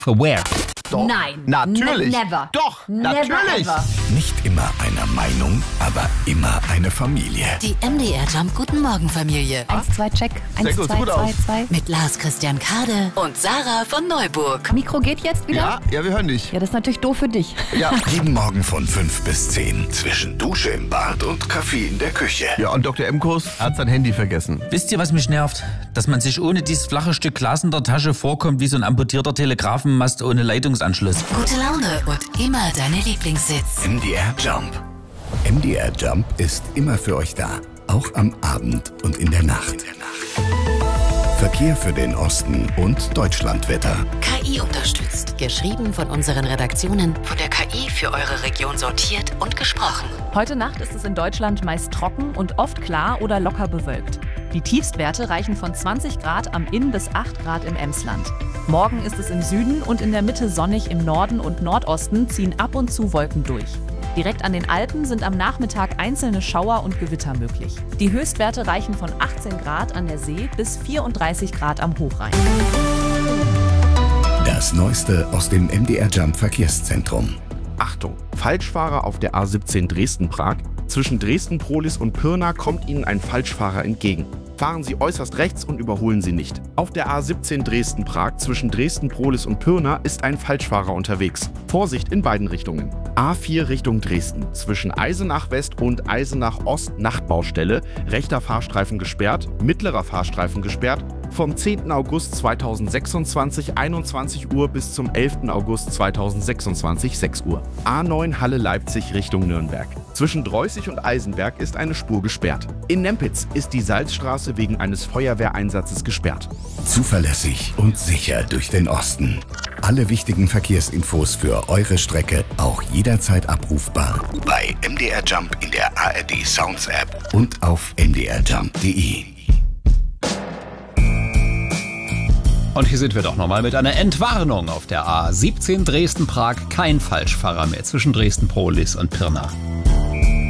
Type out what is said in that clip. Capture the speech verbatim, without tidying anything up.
For where? Doch. Nein. Natürlich. Ne- never. Doch, Never natürlich. ever. Nicht immer einer Meinung, aber immer eine Familie. Die M D R Jump Guten Morgen Familie. Eins, zwei, check. Eins, gut, zwei, gut zwei, aus. zwei. Mit Lars Christian Kade und Sarah von Neuburg. Mikro geht jetzt wieder? Ja, ja, wir hören dich. Ja, das ist natürlich doof für dich. Ja. Jeden Morgen von fünf bis zehn. Zwischen Dusche im Bad und Kaffee in der Küche. Ja, und Doktor Emkus hat sein Handy vergessen. Wisst ihr, was mich nervt? Dass man sich ohne dieses flache Stück Glas in der Tasche vorkommt wie so ein amputierter Telegrafenmast ohne Leitungsanschluss. Gute Laune und immer deine Lieblingssitz. M D R Jump. M D R Jump ist immer für euch da. Auch am Abend und in der Nacht. Verkehr für den Osten und Deutschlandwetter. K I unterstützt. Geschrieben von unseren Redaktionen, von der K I für eure Region sortiert und gesprochen. Heute Nacht ist es in Deutschland meist trocken und oft klar oder locker bewölkt. Die Tiefstwerte reichen von zwanzig Grad am Inn bis acht Grad im Emsland. Morgen ist es im Süden und in der Mitte sonnig, im Norden und Nordosten ziehen ab und zu Wolken durch. Direkt an den Alpen sind am Nachmittag einzelne Schauer und Gewitter möglich. Die Höchstwerte reichen von achtzehn Grad an der See bis vierunddreißig Grad am Hochrhein. Das Neueste aus dem M D R Jump Verkehrszentrum. Achtung, Falschfahrer auf der A siebzehn Dresden-Prag. Zwischen Dresden-Prohlis und Pirna kommt Ihnen ein Falschfahrer entgegen. Fahren Sie äußerst rechts und überholen Sie nicht. Auf der A siebzehn Dresden-Prag zwischen Dresden-Prohlis und Pirna ist ein Falschfahrer unterwegs. Vorsicht in beiden Richtungen. A vier Richtung Dresden. Zwischen Eisenach West und Eisenach Ost Nachtbaustelle. Rechter Fahrstreifen gesperrt, mittlerer Fahrstreifen gesperrt. Vom zehnten August zweitausendsechsundzwanzig einundzwanzig Uhr bis zum elften August zweitausendsechsundzwanzig sechs Uhr. A neun Halle Leipzig Richtung Nürnberg. Zwischen Dreußig und Eisenberg ist eine Spur gesperrt. In Nempitz ist die Salzstraße wegen eines Feuerwehreinsatzes gesperrt. Zuverlässig und sicher durch den Osten. Alle wichtigen Verkehrsinfos für eure Strecke auch jederzeit abrufbar bei M D R Jump in der A R D Sounds App und auf m d r jump punkt d e. Und hier sind wir doch nochmal mit einer Entwarnung auf der A siebzehn Dresden-Prag. Kein Falschfahrer mehr zwischen Dresden-Prohlis und Pirna.